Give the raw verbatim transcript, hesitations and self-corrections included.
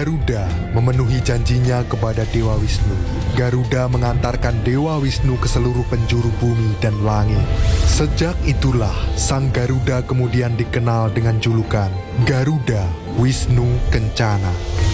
Garuda memenuhi janjinya kepada Dewa Wisnu. Garuda mengantarkan Dewa Wisnu ke seluruh penjuru bumi dan langit. Sejak itulah Sang Garuda kemudian dikenal dengan julukan Garuda Wisnu Kencana.